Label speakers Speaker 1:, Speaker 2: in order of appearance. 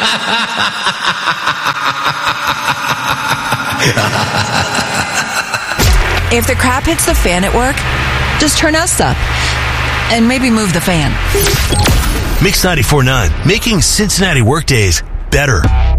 Speaker 1: If the crap hits the fan at work, just turn us up and maybe move the fan.
Speaker 2: Mix 94.9, making Cincinnati workdays better.